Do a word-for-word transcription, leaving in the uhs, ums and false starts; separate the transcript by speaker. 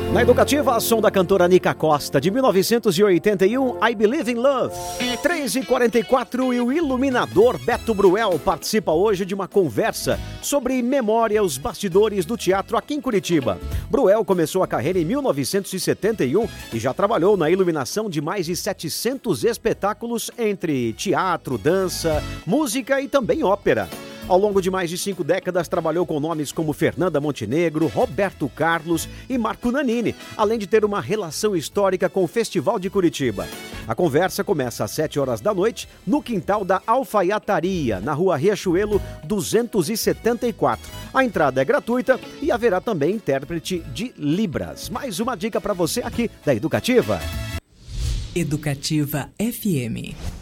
Speaker 1: Na Educativa, a som da cantora Nica Costa, de mil novecentos e oitenta e um, I Believe in Love. três e quarenta e quatro e o iluminador Beto Bruel participa hoje de uma conversa sobre memória, os bastidores do teatro aqui em Curitiba. Bruel começou a carreira em mil novecentos e setenta e um e já trabalhou na iluminação de mais de setecentos espetáculos entre teatro, dança, música e também ópera. Ao longo de mais de cinco décadas, trabalhou com nomes como Fernanda Montenegro, Roberto Carlos e Marco Nanini, além de ter uma relação histórica com o Festival de Curitiba. A conversa começa às sete horas da noite, no quintal da Alfaiataria, na rua Riachuelo duzentos e setenta e quatro. A entrada é gratuita e haverá também intérprete de Libras. Mais uma dica para você aqui da Educativa.
Speaker 2: Educativa F M.